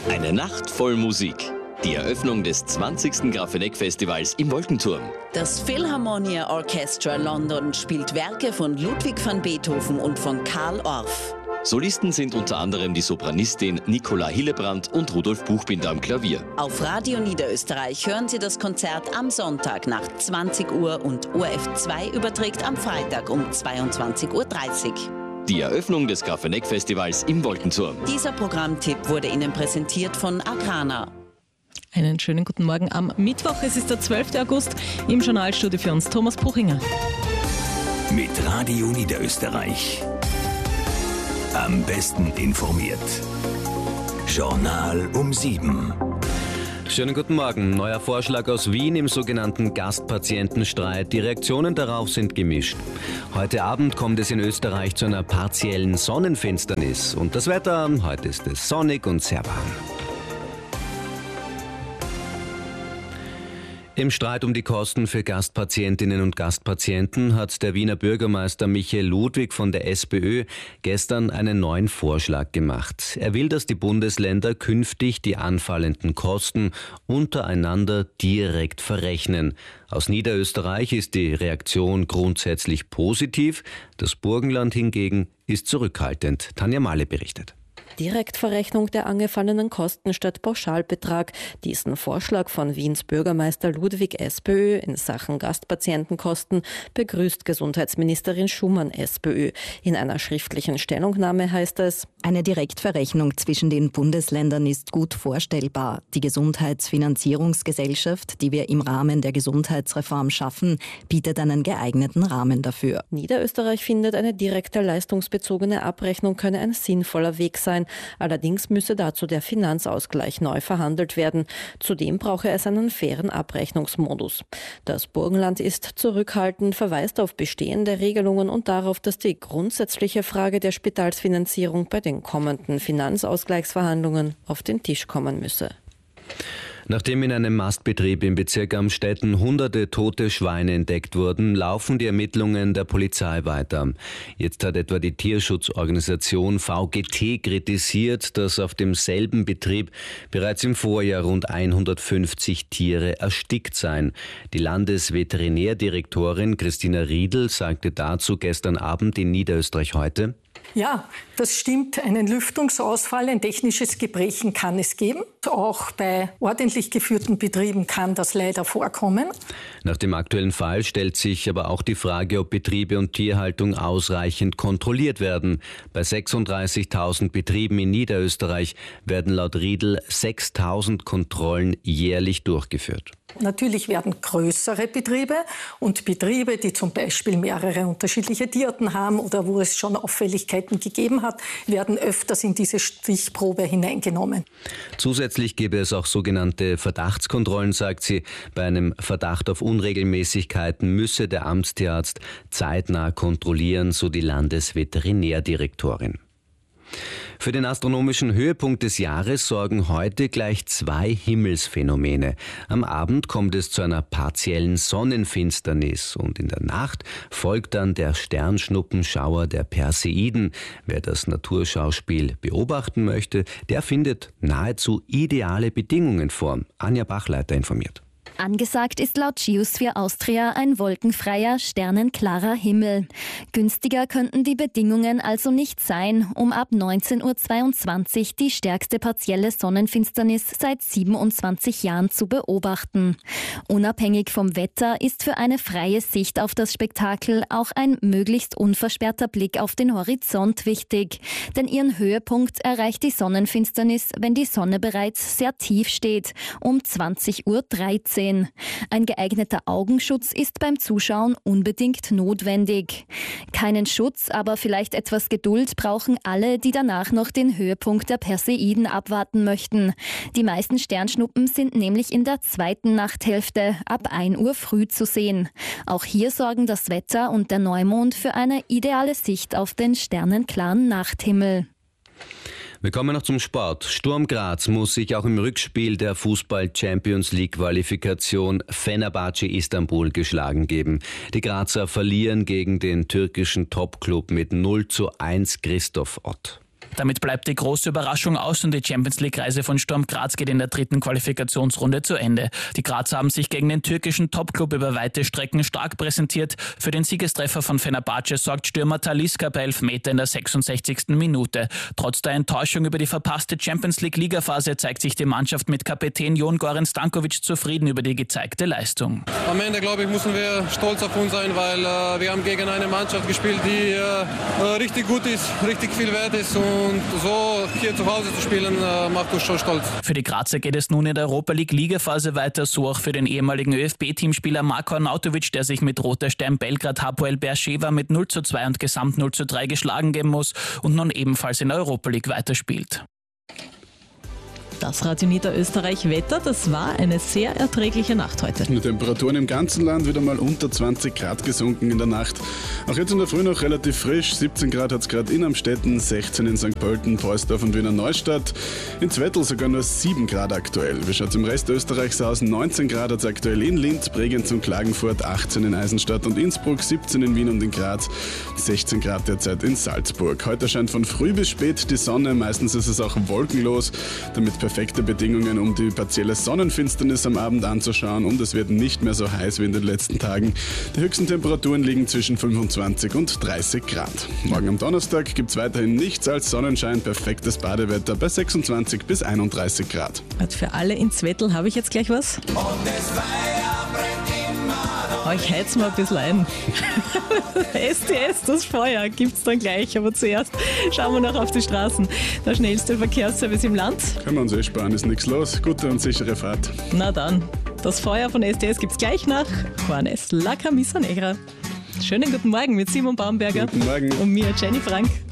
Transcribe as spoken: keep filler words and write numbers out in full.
Eine Nacht voll Musik. Die Eröffnung des zwanzigsten Grafeneck-Festivals im Wolkenturm. Das Philharmonia Orchestra London spielt Werke von Ludwig van Beethoven und von Carl Orff. Solisten sind unter anderem die Sopranistin Nicola Hillebrand und Rudolf Buchbinder am Klavier. Auf Radio Niederösterreich hören Sie das Konzert am Sonntag nach zwanzig Uhr und O R F zwei überträgt am Freitag um zweiundzwanzig Uhr dreißig. Die Eröffnung des Grafeneck-Festivals im Wolkenturm. Dieser Programmtipp wurde Ihnen präsentiert von Agrana. Einen schönen guten Morgen am Mittwoch. Es ist der zwölfte August. Im Journalstudio für uns Thomas Buchinger. Mit Radio Niederösterreich. Am besten informiert. Journal um sieben. Schönen guten Morgen. Neuer Vorschlag aus Wien im sogenannten Gastpatientenstreit. Die Reaktionen darauf sind gemischt. Heute Abend kommt es in Österreich zu einer partiellen Sonnenfinsternis. Und das Wetter, heute ist es sonnig und sehr warm. Im Streit um die Kosten für Gastpatientinnen und Gastpatienten hat der Wiener Bürgermeister Michael Ludwig von der SPÖ gestern einen neuen Vorschlag gemacht. Er will, dass die Bundesländer künftig die anfallenden Kosten untereinander direkt verrechnen. Aus Niederösterreich ist die Reaktion grundsätzlich positiv. Das Burgenland hingegen ist zurückhaltend. Tanja Mahle berichtet. Direktverrechnung der angefallenen Kosten statt Pauschalbetrag. Diesen Vorschlag von Wiens Bürgermeister Ludwig SPÖ in Sachen Gastpatientenkosten begrüßt Gesundheitsministerin Schumann SPÖ. In einer schriftlichen Stellungnahme heißt es: Eine Direktverrechnung zwischen den Bundesländern ist gut vorstellbar. Die Gesundheitsfinanzierungsgesellschaft, die wir im Rahmen der Gesundheitsreform schaffen, bietet einen geeigneten Rahmen dafür. Niederösterreich findet, eine direkte leistungsbezogene Abrechnung könne ein sinnvoller Weg sein. Allerdings müsse dazu der Finanzausgleich neu verhandelt werden. Zudem brauche es einen fairen Abrechnungsmodus. Das Burgenland ist zurückhaltend, verweist auf bestehende Regelungen und darauf, dass die grundsätzliche Frage der Spitalsfinanzierung bei den kommenden Finanzausgleichsverhandlungen auf den Tisch kommen müsse. Nachdem in einem Mastbetrieb im Bezirk Amstetten hunderte tote Schweine entdeckt wurden, laufen die Ermittlungen der Polizei weiter. Jetzt hat etwa die Tierschutzorganisation V G T kritisiert, dass auf demselben Betrieb bereits im Vorjahr rund hundertfünfzig Tiere erstickt seien. Die Landesveterinärdirektorin Christina Riedl sagte dazu gestern Abend in Niederösterreich heute: Ja, das stimmt. Einen Lüftungsausfall, ein technisches Gebrechen kann es geben. Auch bei ordentlich geführten Betrieben kann das leider vorkommen. Nach dem aktuellen Fall stellt sich aber auch die Frage, ob Betriebe und Tierhaltung ausreichend kontrolliert werden. Bei sechsunddreißigtausend Betrieben in Niederösterreich werden laut Riedl sechstausend Kontrollen jährlich durchgeführt. Natürlich werden größere Betriebe und Betriebe, die zum Beispiel mehrere unterschiedliche Tierarten haben oder wo es schon Auffälligkeiten gegeben hat, werden öfters in diese Stichprobe hineingenommen. Zusätzlich gäbe es auch sogenannte Verdachtskontrollen, sagt sie. Bei einem Verdacht auf Unregelmäßigkeiten müsse der Amtstierarzt zeitnah kontrollieren, so die Landesveterinärdirektorin. Für den astronomischen Höhepunkt des Jahres sorgen heute gleich zwei Himmelsphänomene. Am Abend kommt es zu einer partiellen Sonnenfinsternis und in der Nacht folgt dann der Sternschnuppenschauer der Perseiden. Wer das Naturschauspiel beobachten möchte, der findet nahezu ideale Bedingungen vor. Anja Bachleiter informiert. Angesagt ist laut Geosphere Austria ein wolkenfreier, sternenklarer Himmel. Günstiger könnten die Bedingungen also nicht sein, um ab neunzehn Uhr zweiundzwanzig die stärkste partielle Sonnenfinsternis seit siebenundzwanzig Jahren zu beobachten. Unabhängig vom Wetter ist für eine freie Sicht auf das Spektakel auch ein möglichst unversperrter Blick auf den Horizont wichtig. Denn ihren Höhepunkt erreicht die Sonnenfinsternis, wenn die Sonne bereits sehr tief steht, um zwanzig Uhr dreizehn. Ein geeigneter Augenschutz ist beim Zuschauen unbedingt notwendig. Keinen Schutz, aber vielleicht etwas Geduld brauchen alle, die danach noch den Höhepunkt der Perseiden abwarten möchten. Die meisten Sternschnuppen sind nämlich in der zweiten Nachthälfte ab ein Uhr früh zu sehen. Auch hier sorgen das Wetter und der Neumond für eine ideale Sicht auf den sternenklaren Nachthimmel. Wir kommen noch zum Sport. Sturm Graz muss sich auch im Rückspiel der Fußball-Champions-League-Qualifikation Fenerbahce Istanbul geschlagen geben. Die Grazer verlieren gegen den türkischen Topclub mit null zu eins Christoph Ott. Damit bleibt die große Überraschung aus und die Champions-League-Reise von Sturm Graz geht in der dritten Qualifikationsrunde zu Ende. Die Grazer haben sich gegen den türkischen Topclub über weite Strecken stark präsentiert. Für den Siegestreffer von Fenerbahce sorgt Stürmer Talisca per Elfmeter in der sechsundsechzigsten Minute. Trotz der Enttäuschung über die verpasste Champions-League-Ligaphase zeigt sich die Mannschaft mit Kapitän Jon Goran Stankovic zufrieden über die gezeigte Leistung. Am Ende, glaube ich, müssen wir stolz auf uns sein, weil äh, wir haben gegen eine Mannschaft gespielt, die äh, richtig gut ist, richtig viel wert ist, und so hier zu Hause zu spielen, äh, macht uns schon stolz. Für die Grazer geht es nun in der Europa League Ligaphase weiter, so auch für den ehemaligen ÖFB-Teamspieler Marko Arnautovic, der sich mit Roter Stern Belgrad Hapoel Beersheva mit null zu zwei und Gesamt null zu drei geschlagen geben muss und nun ebenfalls in der Europa League weiterspielt. Das Radio Niederösterreich Wetter, das war eine sehr erträgliche Nacht heute. Die Temperaturen im ganzen Land wieder mal unter zwanzig Grad gesunken in der Nacht. Auch jetzt in der Früh noch relativ frisch. siebzehn Grad hat es gerade in Amstetten, sechzehn in Sankt Pölten, Preußdorf und Wiener Neustadt. In Zwettl sogar nur sieben Grad aktuell. Wie schaut es im Rest Österreichs aus? neunzehn Grad hat es aktuell in Linz, Bregenz und Klagenfurt, achtzehn in Eisenstadt und Innsbruck, siebzehn in Wien und in Graz, sechzehn Grad derzeit in Salzburg. Heute scheint von früh bis spät die Sonne, meistens ist es auch wolkenlos, damit perfekte Bedingungen, um die partielle Sonnenfinsternis am Abend anzuschauen, und es wird nicht mehr so heiß wie in den letzten Tagen. Die höchsten Temperaturen liegen zwischen fünfundzwanzig und dreißig Grad. Morgen am Donnerstag gibt es weiterhin nichts als Sonnenschein, perfektes Badewetter bei sechsundzwanzig bis einunddreißig Grad. Und für alle in Zwettl habe ich jetzt gleich was. Und das Feuer brennt immer noch. Oh, ich heiz mal ein bisschen ein. S T S, das Feuer gibt es dann gleich, aber zuerst schauen wir noch auf die Straßen. Der schnellste Verkehrsservice im Land. Können wir uns eh sparen, ist nichts los. Gute und sichere Fahrt. Na dann, das Feuer von S T S gibt es gleich nach Juanes La Camisa Negra. Schönen guten Morgen mit Simon Baumberger. Guten Morgen. Und mir, Jenny Frank.